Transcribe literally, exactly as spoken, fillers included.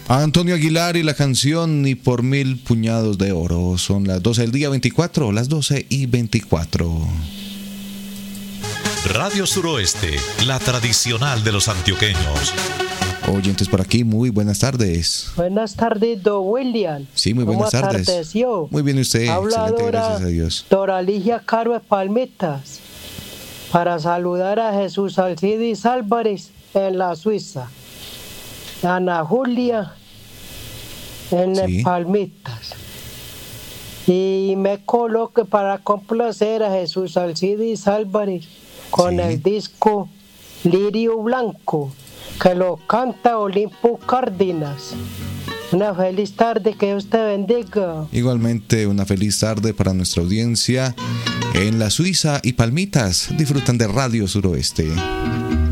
A Antonio Aguilar y la canción Ni por mil puñados de oro. Son las doce del día veinticuatro, las doce y veinticuatro. Radio Suroeste, la tradicional de los antioqueños. Oyentes por aquí, muy buenas tardes. Buenas tardes, don William. Sí, muy buenas tardes. Atardeció? Muy bien, usted. Habla Excelente, Dora, gracias a Dios. Dora Ligia Caro de Palmitas, para saludar a Jesús Alcides Álvarez en la Suiza, Ana Julia en sí. Palmitas, y me coloque para complacer a Jesús Alcides Álvarez con sí. el disco Lirio Blanco, que lo canta Olimpo Cárdenas. Una feliz tarde, que Dios te bendiga. Igualmente, una feliz tarde para nuestra audiencia en la Suiza y Palmitas. Disfrutan de Radio Suroeste.